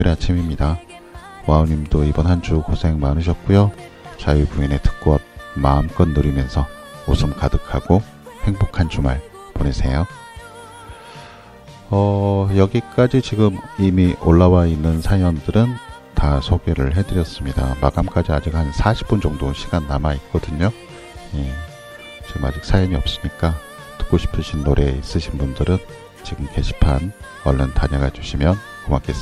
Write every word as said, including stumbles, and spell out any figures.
아침입니다. 와우님도 이번 한 주 고생 많으셨고요. 자유부인의 특권 마음껏 누리면서 웃음 가득하고 행복한 주말 보내세요. 어, 여기까지 지금 이미 올라와 있는 사연들은 다 소개를 해드렸습니다. 마감까지 아직 한 사십 분 정도 시간 남아 있거든요. 예, 지금 아직 사연이 없으니까 듣고 싶으신 노래 있으신 분들은 지금 게시판 얼른 다녀가 주시면 고맙겠습니다.